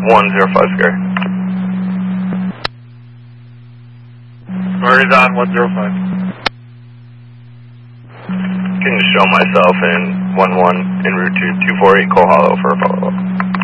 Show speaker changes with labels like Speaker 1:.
Speaker 1: 105 Scary.
Speaker 2: Already on 105.
Speaker 1: Can you show myself in 11 en route to 248 Cole Hollow for a follow-up?